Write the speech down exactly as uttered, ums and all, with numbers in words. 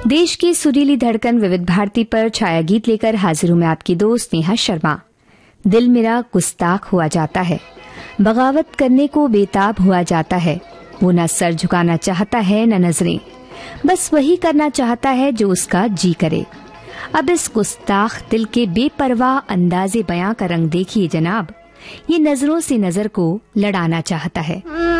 देश की सुरीली धड़कन विविध भारती पर छाया गीत लेकर हाजिर हूं मैं आपकी दोस्त नेहा शर्मा। दिल मेरा गुस्ताख हुआ जाता है, बगावत करने को बेताब हुआ जाता है। वो न सर झुकाना चाहता है न नजरें, बस वही करना चाहता है जो उसका जी करे। अब इस गुस्ताख दिल के बेपरवाह अंदाजे बयां का रंग देखिए जनाब, ये नजरों से नजर को लड़ाना चाहता है।